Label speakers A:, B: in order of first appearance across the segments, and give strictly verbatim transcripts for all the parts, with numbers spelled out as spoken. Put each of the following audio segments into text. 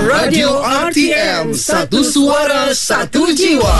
A: Radio R T M, satu suara, satu jiwa.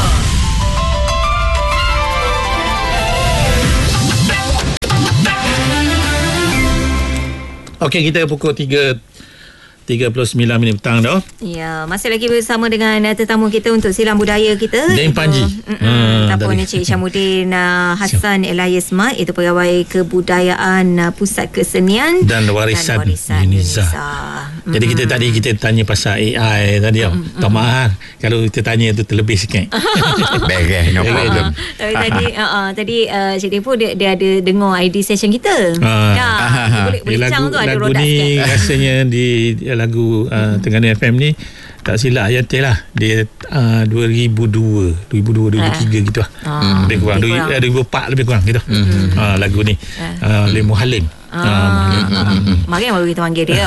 A: Okey, kita pukul tiga tiga puluh sembilan minit petang dah.
B: Ya, masih lagi bersama dengan uh, tetamu kita untuk silam budaya kita.
A: Dan Panji.
B: Hmm, Ataupun Encik Syamuddin uh, Hassan Elias Mat, itu pegawai kebudayaan uh, Pusat Kesenian
A: dan Warisan,
B: dan Warisan
A: UNISA.
B: UNISA.
A: Jadi kita tadi kita tanya pasal A I tadi. Mm-hmm. Tak maaf kalau kita tanya tu terlebih sikit.
C: Baik, no problem.
B: Tapi tadi uh, uh, tadi uh, Cik Depo dia, dia ada dengar I D session kita.
A: Uh,
B: ya, boleh boleh cang tu ada
A: lagu
B: roda
A: ni
B: sikit.
A: rasanya di lagu uh, Terengganu F M ni tak silap Ayatil lah. Dia uh, dua ribu dua, dua ribu dua, dua ribu tiga gitu lah.
B: Ah,
A: lebih kurang.
B: lebih kurang.
A: dua ribu empat lebih kurang gitu. Mm-hmm. Uh, lagu ni. Uh, Lemo Halim.
B: Ah, uh, mari baru kita panggil dia.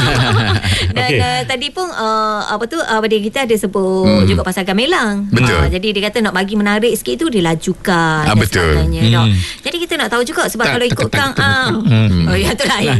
B: Dan
A: okay.
B: uh, tadi pun uh, apa tu uh, pada kita ada sebut hmm. juga pasal gamelan.
C: Betul.
B: Uh, jadi dia kata nak bagi menarik sikit tu dilajukan
C: ah,
B: dan
C: betul.
B: sebagainya.
A: Hmm.
B: Jadi kita nak tahu juga sebab
A: tak,
B: kalau ikut
A: tak,
B: Kang
A: tak,
B: ah.
A: hmm.
B: Oh ya tu lain.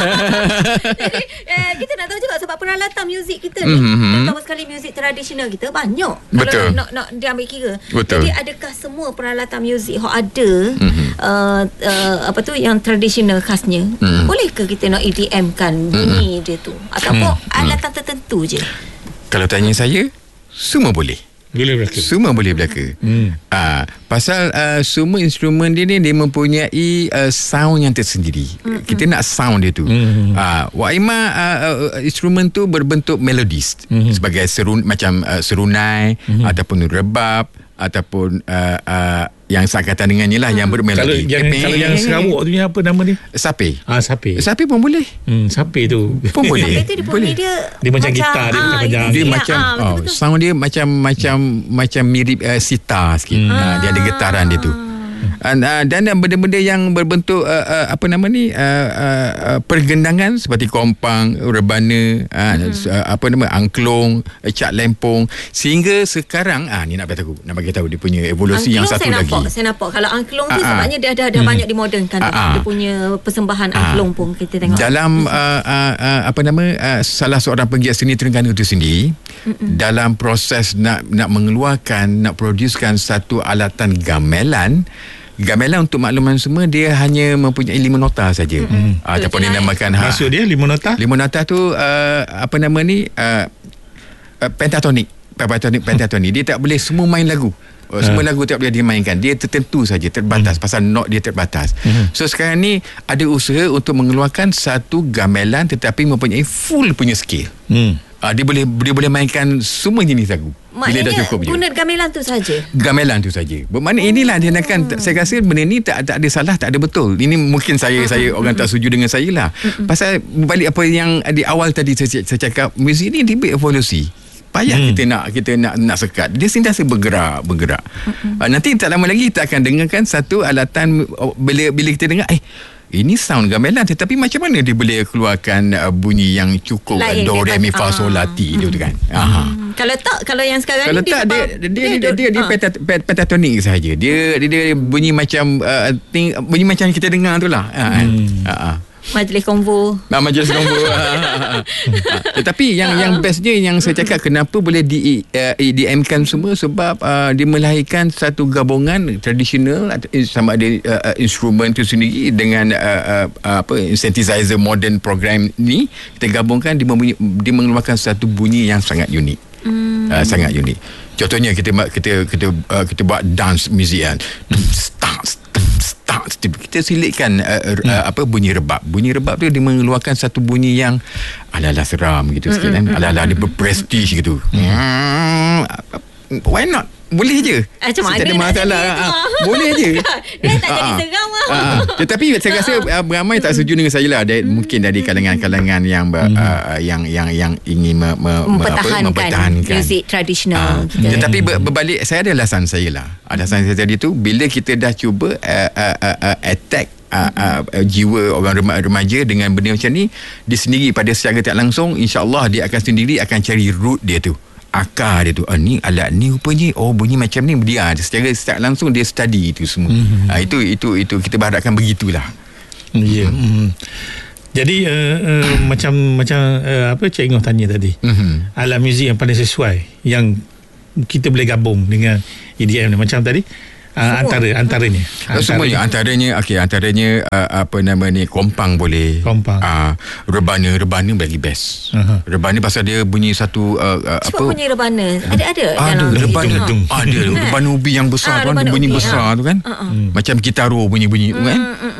B: Jadi eh, kita nak tahu juga sebab peralatan muzik kita ni,
C: hmm.
B: terutama sekali muzik tradisional kita banyak.
C: Betul.
B: Kalau nak nak dia ambil kira.
C: Betul.
B: Jadi adakah semua peralatan muzik yang ada
C: hmm.
B: uh, uh, apa tu yang tradisional khasnya hmm. boleh ke kita nak E D M kan bunyi hmm. dia tu ataupun hmm. alatan tertentu je?
C: Kalau tanya saya, semua boleh.
A: Boleh berlaku.
C: Semua boleh berlaku. Hmm. Uh, pasal uh, semua instrumen dia ni dia mempunyai uh, sound yang tersendiri. Hmm. Kita nak sound dia tu. Hmm. Uh, Waima uh, uh, instrumen tu berbentuk melodis hmm. sebagai serun macam uh, serunai hmm. ataupun rebab ataupun uh, uh, yang sakatan dengannya lah hmm. yang bermelodi.
A: Kalau yang, kalau yang Sarawak tu apa nama dia?
C: Sape.
A: Ah, sape.
C: Sape pun boleh.
A: Hmm, sape tu
C: pun boleh.
B: Sape tu dia boleh. Dia,
A: dia macam gitar, dia macam panjang.
C: Dia
B: ya,
C: macam
B: ah,
C: oh, sound dia macam macam macam mirip uh, sitar sikit. Hmm. Uh, dia ada getaran dia tu. Uh, dan benda-benda yang berbentuk uh, uh, apa nama ni uh, uh, uh, pergendangan seperti kompang, rebana, uh, hmm. uh, apa nama angklung, uh, cak lempong, sehingga sekarang ah ni nak bagi tahu nak bagi tahu dia punya evolusi
B: angklung
C: yang satu
B: saya
C: lagi.
B: Nampak, saya nampak kalau angklung tu
C: uh,
B: sebabnya dia dah dah hmm. banyak dimodernkan
C: uh, uh,
B: dia punya persembahan uh, angklung pun kita tengok.
C: Dalam uh, uh, uh, apa nama uh, salah seorang penggiat seni Terengganu itu sendiri mm-mm. dalam proses nak nak mengeluarkan nak producekan satu alatan gamelan. Gamelan untuk makluman semua dia hanya mempunyai lima nota saja. Mm-hmm. Uh, ataupun dinamakan ha,
A: maksud dia lima nota?
C: Lima nota tu uh, apa nama ni uh, uh, pentatonik. Pentatonik pentatonik. Dia tak boleh semua main lagu. Uh, semua uh. lagu tak boleh dimainkan. Dia tertentu saja, terbatas mm. pasal not dia terbatas. Mm-hmm. So sekarang ni ada usaha untuk mengeluarkan satu gamelan tetapi mempunyai full punya skill. Mm. Uh, dia boleh dia boleh mainkan semua jenis lagu.
B: Maknanya
C: bila dah cukup
B: guna je. Gamelan tu saja.
C: Gamelan tu saja. Bermakna inilah dia akan hmm. saya rasa benda ni tak, tak ada salah, tak ada betul. Ini mungkin saya uh-huh. saya orang tak setuju dengan saya lah. Uh-huh. Pasal balik apa yang di awal tadi saya, saya cakap, muzik ni dia berevolusi. Payah hmm. kita nak kita nak nak sekat. Dia sentiasa bergerak, bergerak. Uh-huh. Uh, nanti tak lama lagi kita akan dengarkan satu alatan bila bila kita dengar eh ini sound gamelan tetapi macam mana dia boleh keluarkan uh, bunyi yang cukup Lain, do re mi fa sol la ti tu kan. Aha.
B: Hmm. Kalau tak kalau yang sekarang
C: kalau
B: ni
C: tak, dia dia dia dia, dia, dia
B: ha.
C: pentatonik saja. Dia, dia dia bunyi macam uh, ting, bunyi macam kita dengar tu lah. Ha. Hmm. Ha.
B: Majlis konvo.
C: Nah, majlis konvo. Tetapi yang yang bestnya yang saya cakap kenapa boleh di uh, E D M-kan semua sebab uh, dia melahirkan satu gabungan tradisional sama ada uh, instrumen tu sendiri dengan uh, uh, apa synthesizer modern program ni kita gabungkan dia, membunyi, dia mengeluarkan satu bunyi yang sangat unik. Hmm. Uh, sangat unik. Contohnya kita kita kita uh, kita buat dance music kan. Start kita silitkan uh, hmm. uh, apa bunyi rebab. Bunyi rebab tu dia mengeluarkan satu bunyi yang ala-ala seram gitu sikit kan. Ala-ala dia berprestige gitu. Hmm. Why not? Boleh je.
B: Macam mana
C: tak ada masalah. Ha, boleh je.
B: Dia tak jadi seram lah.
C: Ha, tetapi saya rasa uh, ramai tak setuju dengan saya lah. Dari, hmm. mungkin dari kalangan-kalangan yang ber, hmm. uh, yang yang yang ingin me, me,
B: mempertahankan,
C: apa, mempertahankan
B: muzik tradisional.
C: Uh, tetapi ber, berbalik saya ada alasan saya lah. Alasan saya tadi tu bila kita dah cuba uh, uh, uh, uh, attack Uh, uh, uh, jiwa orang remaja dengan benda macam ni, dia sendiri pada secara tak langsung insya-Allah dia akan sendiri akan cari root dia tu, akar dia tu. Ah, ni alat ni rupanya oh bunyi macam ni dia secara tak langsung dia study itu semua. Mm-hmm. Uh, itu itu itu kita berharapkan begitulah.
A: Ya. Yeah. Mm. Jadi uh, uh, macam macam uh, apa Cik Ingoh tanya tadi, mm-hmm. alat muzik yang paling sesuai yang kita boleh gabung dengan E D M ni macam tadi uh, antara antaranya
C: antara semuanya antaranya okey antaranya uh, apa nama ni kompang boleh
A: kompang
C: uh, rebana rebana bagi best uh-huh. rebana pasal dia bunyi satu uh, uh, apa
B: bunyi rebana ada ada
C: ada rebana ada rebana ubi yang besar tu kan bunyi ubi, besar ha. tu kan uh-uh. hmm. macam gitaro bunyi-bunyi tu kan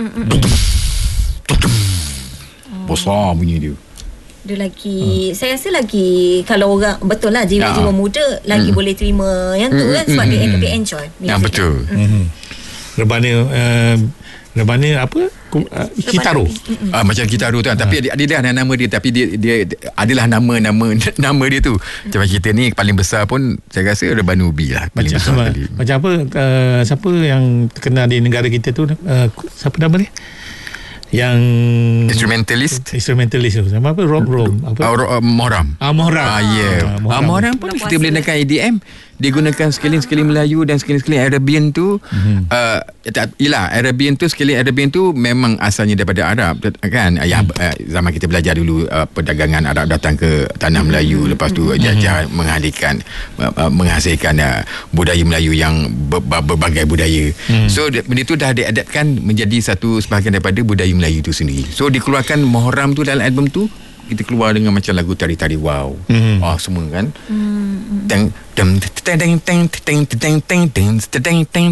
C: besar bunyi dia.
B: Dia lagi hmm. saya rasa lagi kalau orang betul lah jiwa-jiwa ya. muda lagi hmm. boleh terima yang tu hmm. kan sebab hmm. dia lebih enjoy.
C: Ya betul.
A: Hmm. Hmm. Rebana uh, rebana apa? Uh, gitaro.
C: Ah macam gitaro tu kan. Ha. Tapi dia, dia ada nama dia tapi dia dia adalah nama-nama nama dia tu. Macam kita ni paling besar pun saya rasa rebana ubi lah paling
A: macam,
C: besar
A: apa,
C: kali.
A: Macam apa uh, siapa yang terkenal di negara kita tu uh, siapa nama dia? Yang
C: instrumentalist
A: instrumentalist tu sama apa rock rock apa
C: uh, Mohram
A: ah Mohram
C: ah yeah. ah Mohram pun kita boleh nak E D M dia gunakan sekeliling-sekeliling Melayu dan sekeliling-sekeliling Arabian tu mm-hmm. uh, yelah Arabian tu sekeliling Arabian tu memang asalnya daripada Arab kan mm-hmm. yang uh, zaman kita belajar dulu uh, perdagangan Arab datang ke tanah mm-hmm. Melayu lepas tu mm-hmm. jajah menghadirkan uh, menghasilkan uh, budaya Melayu yang ber- berbagai budaya mm-hmm. so benda tu dah diadaptkan menjadi satu sebahagian daripada budaya Melayu tu sendiri so dikeluarkan Mohram tu dalam album tu kita keluar dengan macam lagu tari-tari wow mm-hmm. oh semua kan mm-hmm. teng teng teng teng teng teng teng teng teng teng teng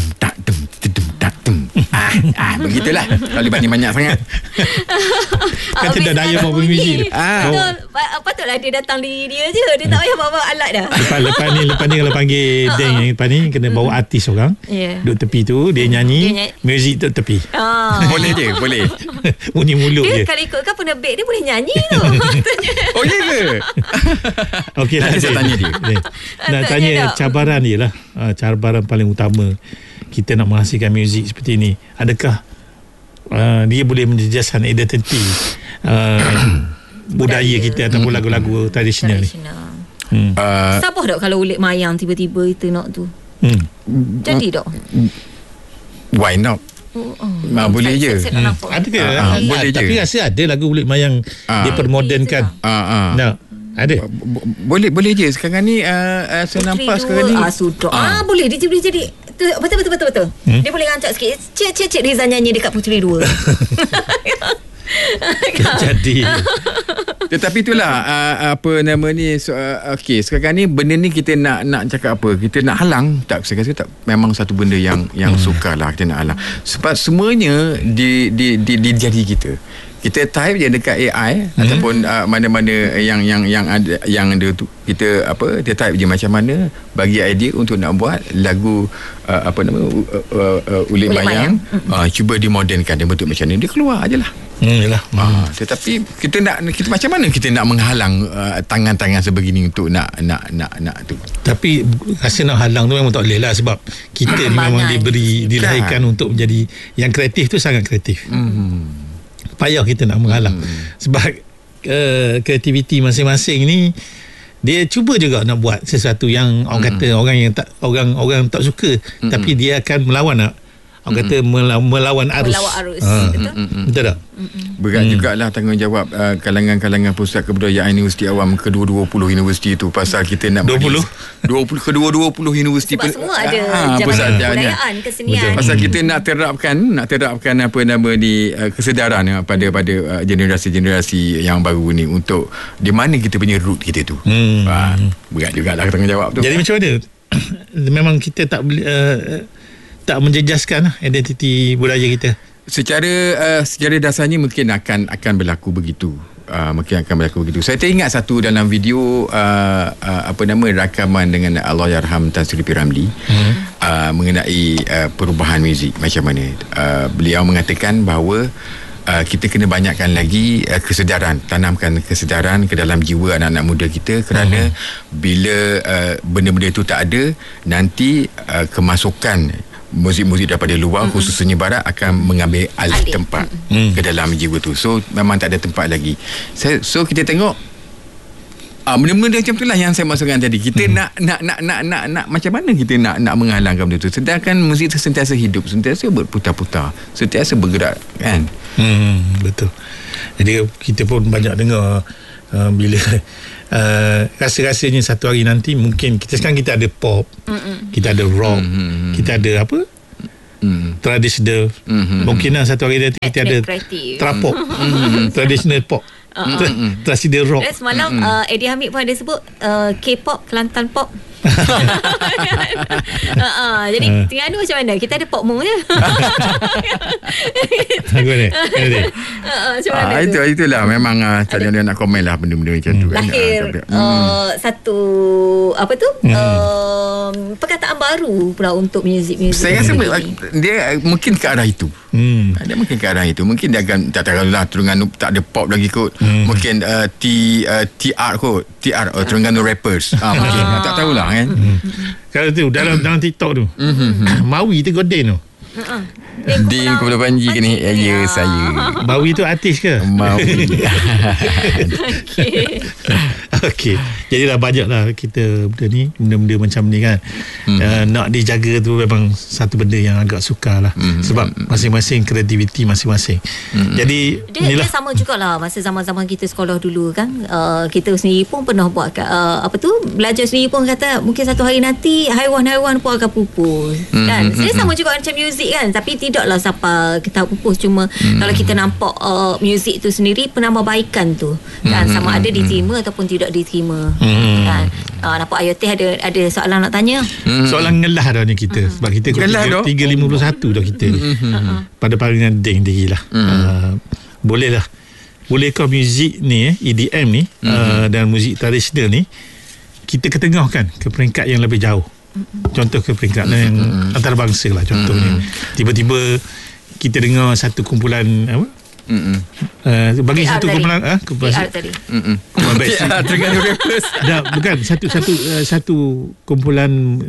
C: teng ah ah begitulah kalau banding banyak sangat
A: kan tidak daya bawa muzik
B: ah patutlah dia datang diri dia je dia tak payah bawa alat dah
A: lepas, lepas ni lepas ni kalau panggil deng yang lepas ni kena bawa artis orang yeah. duduk tepi tu dia nyanyi muzik tu tepi
B: ah.
C: boleh je boleh
A: bunyi mulut
B: dia
A: dia
B: kalau ikutkan penebik dia boleh nyanyi tu
C: oh ya ke
A: okey lah
C: saya tanya dia
A: nak tanya cabaran dia lah uh, cabaran paling utama kita nak menghasilkan muzik seperti ini adakah uh, dia boleh menjejaskan identiti uh, budaya kita ataupun lagu-lagu tradisional ni hmm.
B: uh, sabar tak kalau ulit mayang tiba-tiba kita nak tu hmm. jadi tak
C: why not Oh, oh. Nah, boleh je
A: hmm. ada ke uh, uh, boleh tapi je. Rasa ada lagu ulit mayang uh, dia permodernkan uh, uh. nah ada
C: Bo- boleh boleh je sekarang ni uh, uh, saya Putri nampak sekarang ni
B: ah sudah ah. ah boleh dia boleh jadi betul betul betul betul hmm? Dia boleh rancak sikit cik cik cik Riza nyanyi dekat Putri dua
A: jadi
C: tetapi itulah uh, apa nama ni so, uh, okey sekarang ni benda ni kita nak nak cakap apa kita nak halang tak saya rasa tak memang satu benda yang yang hmm. sukar lah kita nak halang sebab semuanya di di di, di jari kita kita type je dekat A I hmm. ataupun uh, mana-mana yang yang yang ada yang ada tu kita apa dia type je macam mana bagi idea untuk nak buat lagu uh, apa nama uh, uh, uh, ulit mayang uh, cuba dimodernkan dia bentuk macam ni dia keluar ajalah
A: hmm yalah
C: uh, tetapi kita nak kita macam mana kita nak menghalang uh, tangan-tangan sebegini untuk nak nak nak nak tu
A: tapi rasa nak halang tu memang tak boleh lah sebab kita ni memang diberi dilahirkan untuk menjadi yang kreatif tu sangat kreatif hmm payah kita nak menghalang hmm. sebab uh, kreativiti masing-masing ni dia cuba juga nak buat sesuatu yang orang hmm. kata orang yang tak orang orang tak suka hmm. tapi dia akan melawan nak orang kata melawan, melawan arus
B: melawan arus
A: ha.
B: betul
A: hmm. betul tak
C: berat
A: hmm.
C: jugalah tanggungjawab uh, kalangan-kalangan pusat kebudayaan Universiti Awam kedua dua puluh universiti tu pasal kita nak
A: dua puluh
C: dua puluh kedua dua puluh universiti
B: sebab semua ada
C: ha,
B: jabatan kebudayaan kesenian
C: pasal kita nak terapkan nak terapkan apa nama di uh, kesedaran uh, pada pada uh, generasi-generasi yang baru ni untuk di mana kita punya root kita tu hmm. ha, berat jugalah tanggungjawab tu
A: jadi macam mana memang kita tak uh, tak menjejaskan identiti budaya kita
C: secara uh, secara dasarnya mungkin akan akan berlaku begitu uh, mungkin akan berlaku begitu saya teringat satu dalam video uh, uh, apa nama rakaman dengan Allahyarham Tan Sri P. Ramlee hmm. uh, mengenai uh, perubahan muzik macam mana uh, beliau mengatakan bahawa Uh, kita kena banyakkan lagi uh, kesedaran tanamkan kesedaran ke dalam jiwa anak-anak muda kita kerana uh-huh. bila uh, benda-benda itu tak ada nanti uh, kemasukan muzik-muzik daripada luar mm-hmm. khususnya barat akan mengambil alih Alih. tempat mm-hmm. ke dalam jiwa tu so memang tak ada tempat lagi so, so kita tengok Ah, benda-benda macam itulah yang saya maksudkan tadi. Kita hmm. nak, nak nak nak nak nak macam mana kita nak nak menghalangkan benda tu. Sedangkan muzik itu sentiasa hidup, sentiasa berputar-putar, sentiasa bergerak, kan?
A: Hmm, betul. Jadi kita pun banyak dengar uh, bila uh, rasa-rasanya satu hari nanti mungkin kita sekarang kita ada pop, Mm-mm. kita ada rock, Mm-mm. kita ada apa? Mm. Tradisional. Mm-hmm. Mungkin lah satu hari nanti kita ada trapop, mm-hmm. traditional pop. Uh, uh, Tradisional rock.
B: Dan semalam mm-hmm. uh, Eddie Hamid pun ada sebut uh, K-pop, Kelantan pop. uh, uh, jadi uh. Terengganu macam mana? Kita ada pop mo je.
A: Aku ni.
B: Macam mana
C: ah, itu itulah memang uh, tadi dia nak komen lah benda-benda macam tu.
B: Lahir kan? uh, uh, satu apa tu? Hmm. Uh, perkataan baru pula untuk muzik-muzik.
C: Saya rasa dia mungkin ke arah itu. Hmm. Dia mungkin ke arah itu. Mungkin dia akan tak tahu lah Terengganu tak ada pop lagi kot. Hmm. Mungkin uh, T uh, T R kot. T R uh, Terengganu Rappers. Ah, mungkin ah. tak tahulah kan. Hmm.
A: Kalau tu dalam dalam TikTok tu. Mm-hmm. Mawi tu Godin tu.
B: Uh-uh.
C: Din Kepala Panji ke ni? Ya, ya saya.
A: Mawi tu artis ke?
C: Mawi.
B: Okey.
A: Okey. Jadilah banyaklah kita benda ni, benda-benda macam ni kan. Hmm. Uh, nak dijaga tu memang satu benda yang agak sukar lah. Hmm. Sebab masing-masing kreativiti masing-masing. Hmm. Jadi
B: dia, dia sama jugalah masa zaman-zaman kita sekolah dulu kan. Uh, kita sendiri pun pernah buat uh, apa tu? Belajar sendiri pun kata mungkin satu hari nanti haiwan-haiwan pun akan pupus. Hmm. Kan? Hmm. Dia sama juga macam muzik kan. Tapi tidaklah sampai kita pupus. Cuma hmm. kalau kita nampak uh, muzik tu sendiri penambahbaikan tu kan, hmm. sama ada diterima hmm. ataupun tidak diterima. Hmm. Kan? Uh, nampak Ayu Teh ada ada soalan nak tanya.
A: Hmm. Soalan ngelah dah ni kita. Sebab kita tiga lima puluh satu dah kita ni. Hmm. Pada pandangan Ding dirilah. Hmm. Uh, boleh lah. Bolehkah muzik ni eh, E D M ni hmm. uh, dan muzik tradisional ni kita ketengahkan ke peringkat yang lebih jauh? Contoh ke peringkat mm-hmm. yang antarabangsa lah contohnya. Mm-hmm. Tiba-tiba kita dengar satu kumpulan apa? Mm-hmm. Uh, bagi P R satu tadi. kumpulan ah, kumpulan P R tadi. Mm-hmm. P R Terengganu Rappers. Dah bukan satu satu uh, satu kumpulan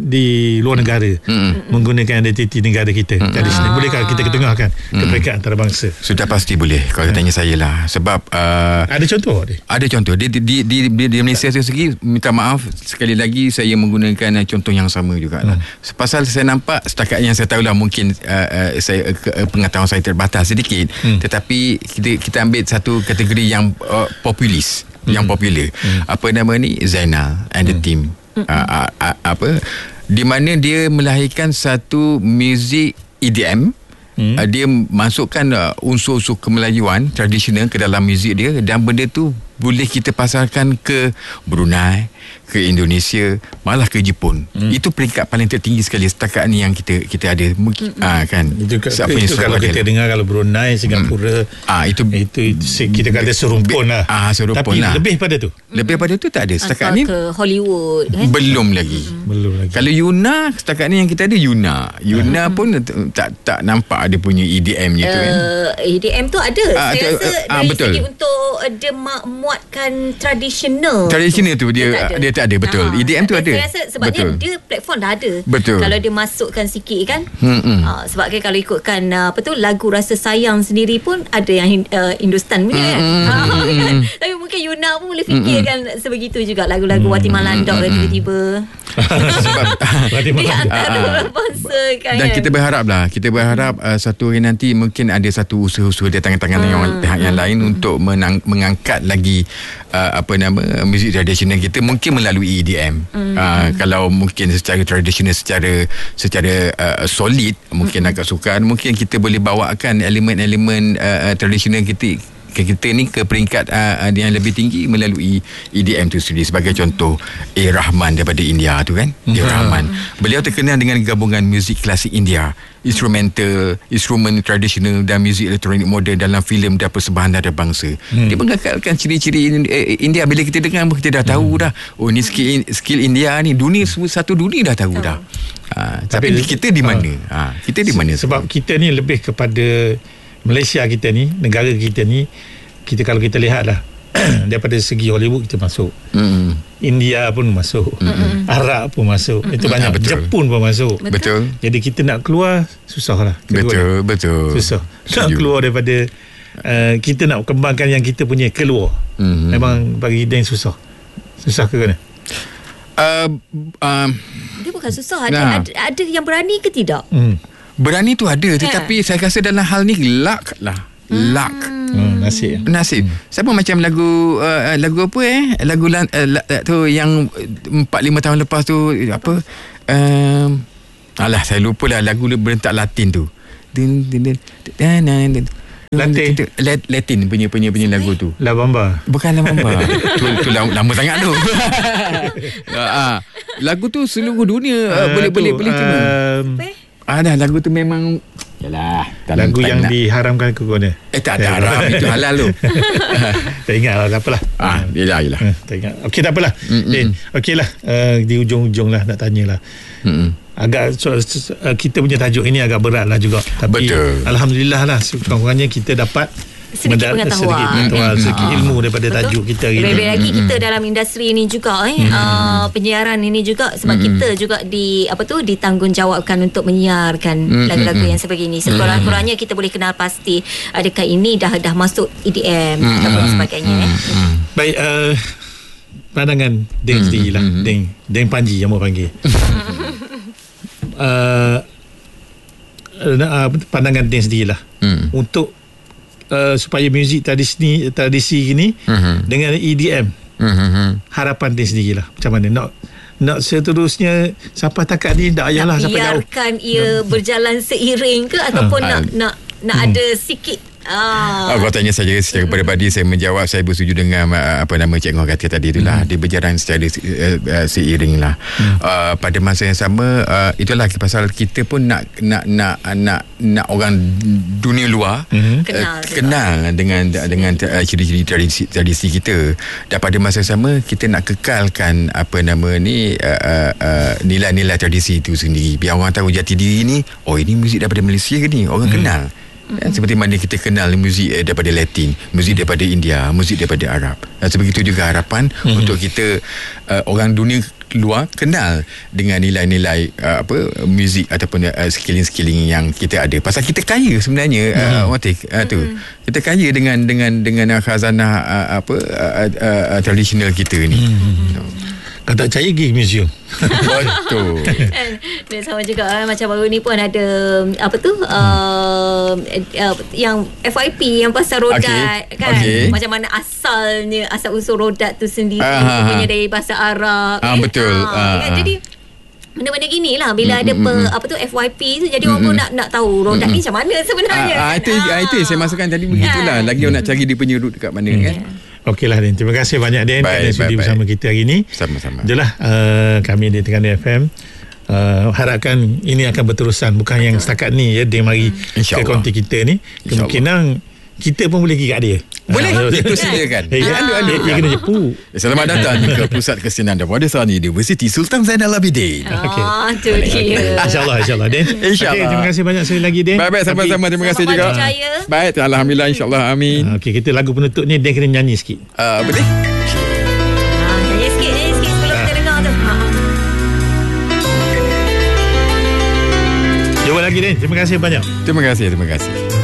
A: di luar negara mm-hmm. menggunakan identiti negara kita. Mm-hmm. Dari sini bolehkah kita ketengahkan mm-hmm. ke peringkat antarabangsa?
C: Sudah pasti boleh kalau mm. tanya saya lah. Sebab uh,
A: ada contoh dia.
C: Ada contoh di di di di, di Malaysia segi minta maaf sekali lagi saya menggunakan uh, contoh yang sama jugalah. Mm. Pasal saya nampak setakat yang saya tahulah mungkin uh, uh, saya uh, pengetahuan saya terbatas sedikit mm. tetapi kita kita ambil satu kategori yang uh, populis, hmm. yang popular. Hmm. Apa nama ni? Zainal and the hmm. team. Hmm. Uh, uh, uh, apa? Di mana dia melahirkan satu muzik E D M. Hmm. Uh, dia masukkan uh, unsur-unsur kemelayuan tradisional ke dalam muzik dia dan benda tu boleh kita pasarkan ke Brunei, ke Indonesia, malah ke Jepun. Hmm. Itu peringkat paling tertinggi sekali setakat ni yang kita kita ada. Mungkin hmm. ah, kan.
A: Itu, Siapa itu kalau kita adalah. dengar kalau Brunei, Singapura, hmm. ah itu, itu itu kita kata serumpun lah.
C: Ah serumpun
A: Tapi
C: lah.
A: lebih pada tu.
C: Lebih pada tu tak ada. Setakat Asal ni
B: ke Hollywood kan?
C: Belum lagi. Hmm.
A: Belum lagi.
C: Kalau Yuna setakat ni yang kita ada Yuna. Yuna hmm. pun tak tak nampak ada punya E D M-nya tu uh, kan.
B: E D M tu ada. Ah, Saya rasa uh,
C: ah,
B: dari
C: betul.
B: segi untuk uh, dia muatkan tradisional.
C: Tradisional tu dia dia tak ada, dia tak ada betul. Ha. E D M tu ada.
B: Saya rasa sebabnya betul. dia platform dah ada.
C: Betul.
B: Kalau dia masukkan sikit kan. Hmm. Uh, sebab kan kalau ikutkan uh, apa tu lagu Rasa Sayang sendiri pun ada yang uh, Hindustan punya kan. Hmm. Uh, kan. Tapi mungkin Yuna pun boleh fikirkan hmm. sebegitu juga lagu-lagu hmm. Wati Malandok hmm. tiba-tiba. Sebab di antara bangsa kan.
C: Dan kita berharap lah kita berharap uh, satu hari nanti mungkin ada satu usaha-usaha di tangan-tangan hmm. yang pihak yang lain hmm. untuk menang, mengangkat lagi uh, apa nama muzik tradisional kita mungkin melalui E D M. Hmm. Uh, kalau mungkin secara tradisional secara secara uh, solid mungkin hmm. agak sukar, mungkin kita boleh bawakan elemen-elemen uh, tradisional kita kita ni ke peringkat uh, yang lebih tinggi melalui E D M tu sendiri. Sebagai contoh A. Rahman daripada India tu kan. A. Rahman beliau terkenal dengan gabungan muzik klasik India, instrumental, instrumen tradisional dan muzik elektronik moden dalam filem dan persembahan antarabangsa. hmm. Dia mengakalkan ciri-ciri India. Bila kita dengar kita dah tahu hmm. dah, oh ni skill, skill India ni dunia, satu dunia dah tahu dah. Ha, tapi, tapi kita di mana? Ha, kita di mana?
A: Sebab kita ni lebih kepada Malaysia kita ni, negara kita ni, kita kalau kita lihat lah daripada segi Hollywood kita masuk, mm. India pun masuk, mm. Arab pun masuk, mm. itu banyak, betul. Jepun pun masuk,
C: betul.
A: Jadi kita nak keluar susah lah,
C: betul, betul,
A: susah nak keluar daripada uh, kita nak kembangkan yang kita punya keluar, mm. memang bagi dia susah. Susah ke mana?
C: Uh, uh,
B: Dia bukan susah. Ada,
C: Nah.
B: ada, ada yang berani ke tidak?
A: Hmm.
C: berani tu ada, tetapi saya rasa dalam hal ni luck lah. Luck.
A: Hmm, nasib.
C: Nasib. Sama macam lagu uh, lagu apa eh? Lagu lan, uh, la, tu yang empat lima tahun lepas tu apa? Um, alah saya lupa lah lagu berentak Latin tu. Din din din.
A: Latin.
C: Latin punya punya punya lagu tu.
A: La Bamba.
C: Bukan La Bamba. tu, tu lama, lama sangat tu. ah, lagu tu seluruh dunia uh, boleh boleh boleh terima.
A: Um,
C: Ah dah lagu tu memang yalah
A: lagu yang nak diharamkan ke mana?
C: Eh tak ada haram, itu halal tu.
A: Tak ingat lah, tak apalah.
C: Ah, yalah yalah.
A: Uh, tak ingat. Okey, tak apalah. Eh, okey lah. Uh, di ujung-ujung lah nak tanyalah. Mm-mm. Agak so, so, uh, kita punya tajuk ini agak berat lah juga. Tapi
C: betul.
A: Alhamdulillah lah, kurang-kurangnya kita dapat
B: sedikit
A: Mendar-
B: pengetahuan,
A: sedikit, pengetahuan,
B: mm-hmm.
A: sedikit ilmu daripada
B: Betul.
A: tajuk kita hari
B: Lebih
A: ini.
B: lagi kita dalam industri ini juga eh mm-hmm. uh, penyiaran ini juga sebab mm-hmm. kita juga di apa tu ditanggungjawabkan untuk menyiarkan mm-hmm. lagu-lagu yang sebegini. Sekurang-kurangnya kita boleh kenal pasti adakah ini dah dah masuk E D M mm-hmm. ataupun sebagainya eh.
C: Mm-hmm.
A: Baik, uh, pandangan Deng mm-hmm. sendiri lah. Deng, Deng Panji yang mau panggil. uh, uh, pandangan Deng sendiri lah. Mm. Untuk Uh, supaya muzik tradisi tradisi gini uh-huh. dengan E D M uh-huh. harapan dia sendirilah macam mana nak nak seterusnya sampai takat ni tak payahlah sampai jauh,
B: biarkan ia berjalan seiring ke ataupun
C: ha.
B: nak nak nak hmm. ada sikit ah.
C: Oh, kalau tanya saya secara peribadi, saya menjawab saya bersetuju dengan uh, apa nama Cik Ngah kata tadi itulah, hmm. dia berjalan secara uh, uh, seiring lah. hmm. uh, pada masa yang sama uh, itulah pasal kita pun nak nak nak nak nak orang dunia luar hmm.
B: kenal,
C: uh, kenal dengan dengan uh, ciri-ciri tradisi, tradisi kita, dan pada masa yang sama kita nak kekalkan apa nama ni uh, uh, uh, nilai-nilai tradisi itu sendiri, biar orang tahu jati diri ni, oh ini muzik daripada Malaysia ke ni, orang hmm. kenal. Dan seperti mana kita kenal muzik eh, daripada Latin, muzik daripada India, muzik daripada Arab. Dan sebegitu juga harapan mm-hmm. untuk kita uh, orang dunia luar kenal dengan nilai-nilai uh, apa muzik ataupun uh, skilling-skilling yang kita ada. Pasal kita kaya sebenarnya mm-hmm. uh, Watik, uh, tu. Mm-hmm. Kita kaya dengan dengan dengan khazanah uh, apa uh, uh, uh, tradisional kita ni. Mm-hmm. So.
A: Kalau tak percaya pergi museum.
C: Betul.
B: Dan sama juga eh, macam baru ni pun ada apa tu uh, uh, yang F Y P yang pasal rodat okay. kan okay. macam mana asalnya asal usul rodat tu sendiri uh-huh. punya dari bahasa Arab.
C: Ah, eh? betul.
B: Uh, uh, kan? Jadi benda-benda gini lah bila mm-hmm. ada pe, apa tu F Y P tu, jadi mm-hmm. orang pun nak nak tahu rodat mm-hmm. ni macam mana sebenarnya. Ah,
C: ah, itu ah. itu saya masukkan tadi begitulah. Lagi orang nak cari dia punya root dekat mana mm. kan.
A: Okeylah Den, terima kasih banyak Den kerana sudi bersama kita hari ini.
C: Sama-sama.
A: Itulah uh, kami di Terengganu F M. Uh, harapkan ini akan berterusan, bukan yang setakat ni ya, dia mari hmm. ke konti kita ni. Kemungkinan kita pun boleh pergi kat dia.
C: Boleh,
A: uh,
C: itu silakan.
A: Hey, ah. Dia, dia, dia kena jepu.
C: Selamat datang ke Pusat Kesenian dan Wadisani Universiti Sultan Zainal Abidin.
B: Okay. Oh, tu dia.
A: InsyaAllah, insyaAllah Den.
C: InsyaAllah.
A: Okay, terima kasih banyak sekali lagi Den.
C: Baik-baik, sama-sama. Terima kasih juga.
B: Jaya.
C: Baik, Alhamdulillah, insyaAllah. Amin.
A: Uh, okay, kita lagu penutup ni Den kena nyanyi sikit.
C: Uh, boleh?
B: Ah, nyanyi sikit, nyanyi sikit sebelum kita dengar tu.
A: Jumpa lagi Den. Terima kasih banyak.
C: Terima kasih, terima kasih.